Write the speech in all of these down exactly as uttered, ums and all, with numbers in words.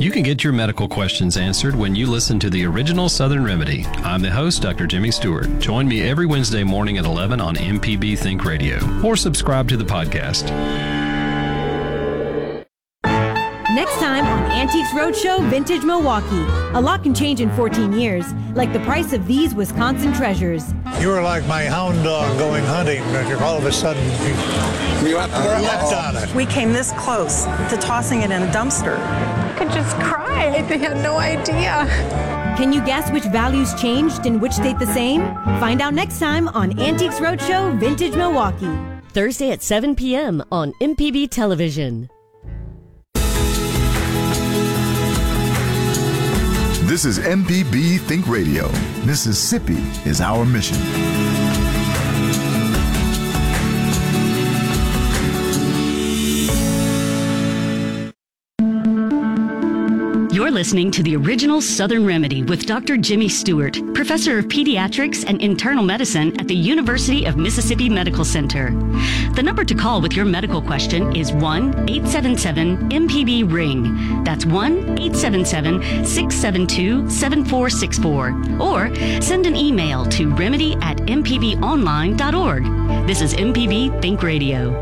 You can get your medical questions answered when you listen to the original Southern Remedy. I'm the host, Doctor Jimmy Stewart. Join me every Wednesday morning at eleven on M P B Think Radio, or subscribe to the podcast. Next time on Antiques Roadshow Vintage Milwaukee. A lot can change in fourteen years, like the price of these Wisconsin treasures. You were like my hound dog going hunting. All of a sudden, you were left on it. We came this close to tossing it in a dumpster. I could just cry. They had no idea. Can you guess which values changed and which stayed the same? Find out next time on Antiques Roadshow Vintage Milwaukee. Thursday at seven p.m. on M P B Television. This is M P B Think Radio. Mississippi is our mission. You're listening to the original Southern Remedy with Doctor Jimmy Stewart, professor of pediatrics and internal medicine at the University of Mississippi Medical Center. The number to call with your medical question is one eight seven seven M P B ring. That's one eight seven seven, six seven two, seven four six four. Or send an email to remedy at m p b online dot org. This is M P B Think Radio.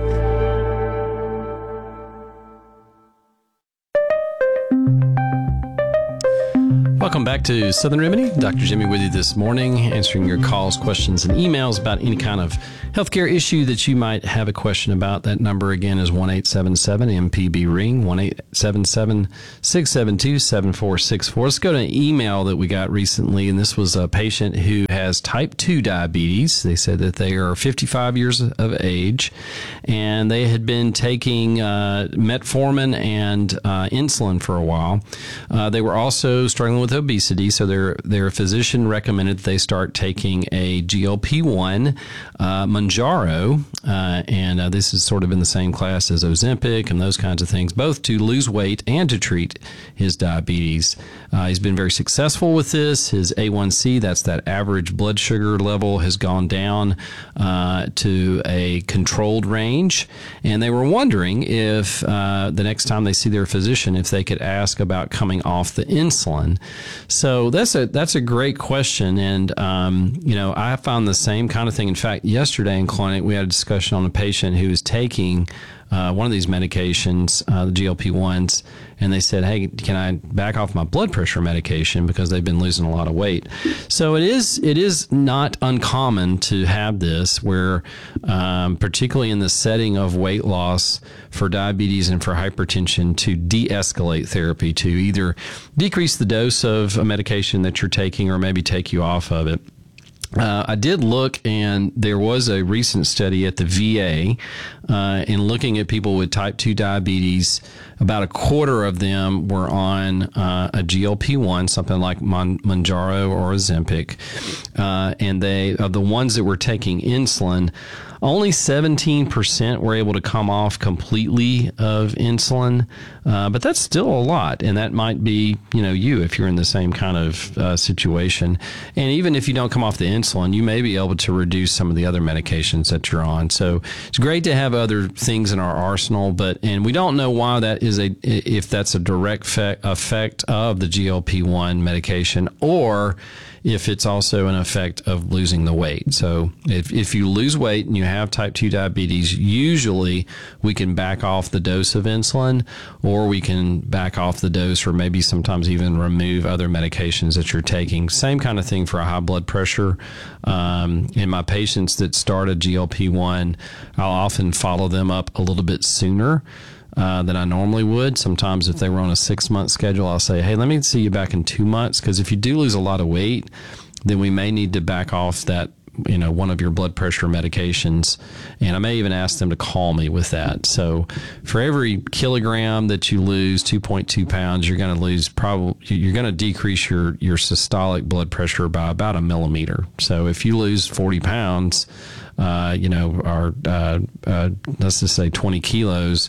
Welcome back to Southern Remedy. Doctor Jimmy with you this morning, answering your calls, questions, and emails about any kind of healthcare issue that you might have a question about. That number again is one eight seven seven M P B ring, one eight seven seven, six seven two, seven four six four. Let's go to an email that we got recently, and this was a patient who has type two diabetes. They said that they are fifty-five years of age, and they had been taking uh, metformin and uh, insulin for a while. Uh, they were also struggling with obesity, so their their physician recommended that they start taking a G L P one, uh, Mounjaro, uh, and uh, this is sort of in the same class as Ozempic and those kinds of things, both to lose weight and to treat his diabetes. Uh, he's been very successful with this. His A one C, that's that average blood sugar level, has gone down uh, to a controlled range, and they were wondering if uh, the next time they see their physician, if they could ask about coming off the insulin. So that's a that's a great question, and um, you know, I found the same kind of thing. In fact, yesterday in clinic we had a discussion on a patient who was taking uh, one of these medications, uh, the G L P ones, and they said, "Hey, can I back off my blood pressure medication because they've been losing a lot of weight?" So it is it is not uncommon to have this, where um, particularly in the setting of weight loss for diabetes and for hypertension, to de-escalate therapy, to either decrease the dose of a medication that you're taking or maybe take you off of it. Uh, I did look, and there was a recent study at the V A uh, in looking at people with type two diabetes. About a quarter of them were on uh, a G L P one, something like Mon- Mounjaro or Ozempic, uh, and they of the ones that were taking insulin, only seventeen percent were able to come off completely of insulin, uh, but that's still a lot, and that might be, you know, you if you're in the same kind of uh, situation. And even if you don't come off the insulin, you may be able to reduce some of the other medications that you're on. So it's great to have other things in our arsenal, but and we don't know why that is a if that's a direct fe- effect of the G L P one medication, or if it's also an effect of losing the weight. So if, if you lose weight and you have type two diabetes, usually we can back off the dose of insulin, or we can back off the dose, or maybe sometimes even remove other medications that you're taking. Same kind of thing for a high blood pressure. Um, in my patients that start a G L P one, I'll often follow them up a little bit sooner Uh, than I normally would. Sometimes if they were on a six-month schedule, I'll say, hey, let me see you back in two months, because if you do lose a lot of weight, then we may need to back off that, you know, one of your blood pressure medications. And I may even ask them to call me with that. So for every kilogram that you lose, two point two pounds, you're going to lose probably, you're going to decrease your, your systolic blood pressure by about a millimeter. So if you lose forty pounds, uh, you know, or uh, uh, let's just say twenty kilos,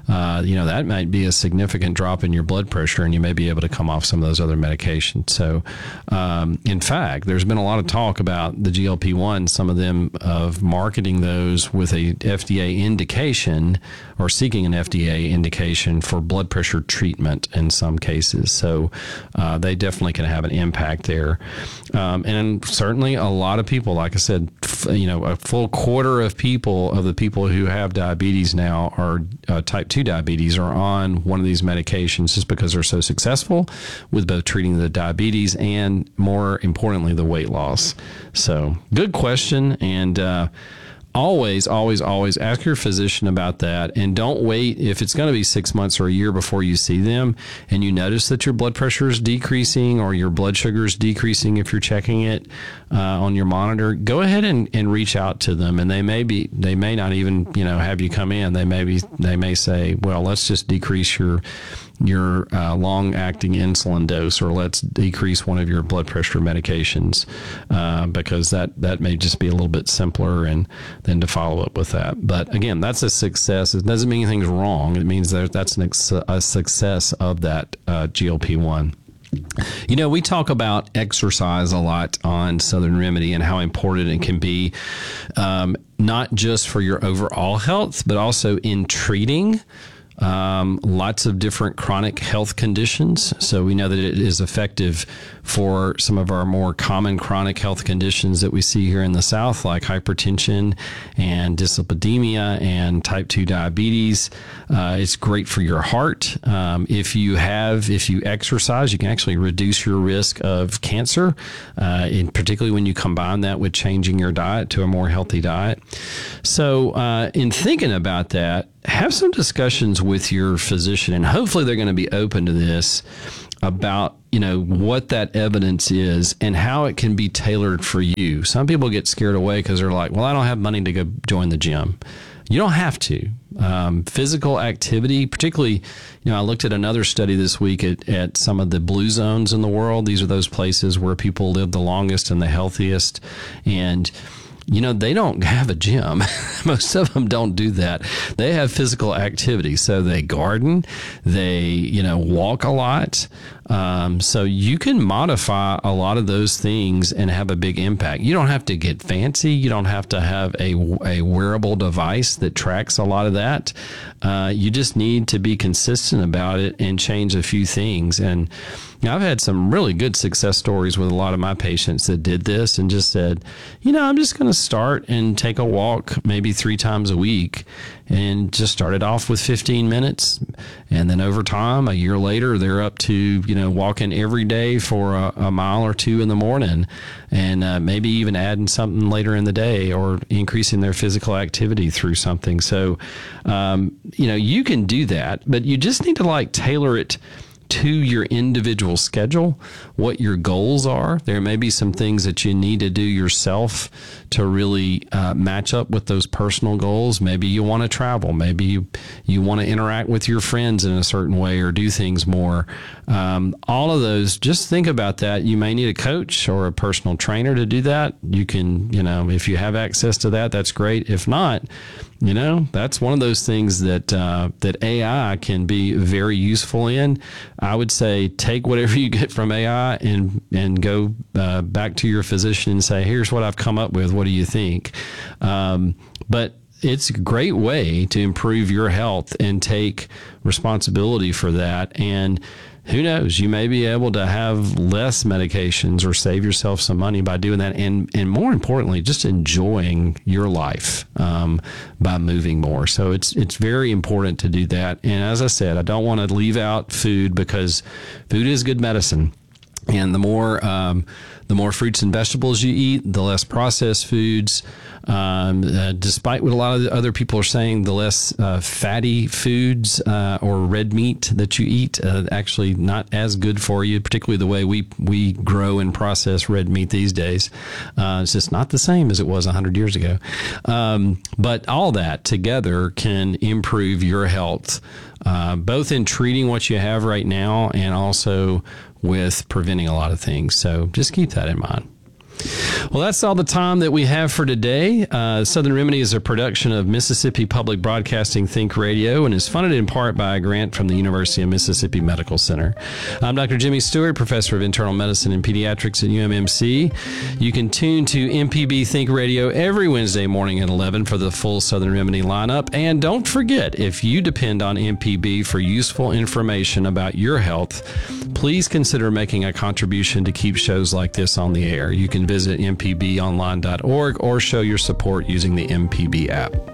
uh, you know, that might be a significant drop in your blood pressure, and you may be able to come off some of those other medications. So, um, in fact, there's been a lot of talk about the G L P one, some of them of marketing those with a F D A indication or seeking an F D A indication for blood pressure treatment in some cases. So uh, they definitely can have an impact there. Um, and certainly a lot of people, like I said, f- you know, a full quarter of people, of the people who have diabetes now are uh, type two diabetes, are on one of these medications just because they're so successful with both treating the diabetes and, more importantly, the weight loss. So good question. And, uh, Always, always, always ask your physician about that, and don't wait. If it's going to be six months or a year before you see them and you notice that your blood pressure is decreasing or your blood sugar is decreasing if you're checking it uh, on your monitor, go ahead and, and reach out to them. And they may be, they may not even, you know, have you come in. They may be, they may say, well, let's just decrease your your uh, long-acting insulin dose, or let's decrease one of your blood pressure medications, uh, because that, that may just be a little bit simpler and then to follow up with that. But again, that's a success. It doesn't mean anything's wrong. It means that that's an ex- a success of that uh, G L P one. You know, we talk about exercise a lot on Southern Remedy and how important it can be, um, not just for your overall health, but also in treating Um, lots of different chronic health conditions. So we know that it is effective for some of our more common chronic health conditions that we see here in the South, like hypertension and dyslipidemia and type two diabetes. Uh, it's great for your heart. Um, if you have, if you exercise, you can actually reduce your risk of cancer, uh, in particularly when you combine that with changing your diet to a more healthy diet. So uh, in thinking about that, have some discussions with your physician, and hopefully they're going to be open to this about, you know, what that evidence is and how it can be tailored for you. Some people get scared away because they're like, well, I don't have money to go join the gym. You don't have to. Um, physical activity, particularly, you know, I looked at another study this week at, at some of the blue zones in the world. These are those places where people live the longest and the healthiest. And you know, they don't have a gym. Most of them don't do that. They have physical activity. So they garden, they, you know, walk a lot. Um, so you can modify a lot of those things and have a big impact. You don't have to get fancy. You don't have to have a, a wearable device that tracks a lot of that. Uh, you just need to be consistent about it and change a few things. And I've had some really good success stories with a lot of my patients that did this and just said, you know, I'm just going to start and take a walk maybe three times a week, and just started off with fifteen minutes. And then over time, a year later, they're up to, you know, walking every day for a, a mile or two in the morning, and uh, maybe even adding something later in the day or increasing their physical activity through something. So, um, you know, you can do that, but you just need to like tailor it to your individual schedule, what your goals are. There may be some things that you need to do yourself to really uh, match up with those personal goals. Maybe you want to travel. Maybe you, you want to interact with your friends in a certain way or do things more. Um, all of those, just think about that. You may need a coach or a personal trainer to do that. You can, you know, if you have access to that, that's great. If not, you know, that's one of those things that uh, that A I can be very useful in. I would say take whatever you get from A I and and go uh, back to your physician and say, here's what I've come up with. What do you think? Um, but it's a great way to improve your health and take responsibility for that. And who knows, you may be able to have less medications or save yourself some money by doing that. And, and more importantly, just enjoying your life um, by moving more. So it's, it's very important to do that. And as I said, I don't want to leave out food, because food is good medicine. And the more um, the more fruits and vegetables you eat, the less processed foods. Um, uh, despite what a lot of the other people are saying, the less uh, fatty foods uh, or red meat that you eat, uh, actually not as good for you, particularly the way we, we grow and process red meat these days. Uh, it's just not the same as it was one hundred years ago. Um, but all that together can improve your health, uh, both in treating what you have right now and also with preventing a lot of things. So just keep that in mind. Well, that's all the time that we have for today. Uh, Southern Remedy is a production of Mississippi Public Broadcasting Think Radio and is funded in part by a grant from the University of Mississippi Medical Center. I'm Doctor Jimmy Stewart, Professor of Internal Medicine and Pediatrics at U M M C. You can tune to M P B Think Radio every Wednesday morning at eleven for the full Southern Remedy lineup. And don't forget, if you depend on M P B for useful information about your health, please consider making a contribution to keep shows like this on the air. You can visit m p b online dot org or show your support using the M P B app.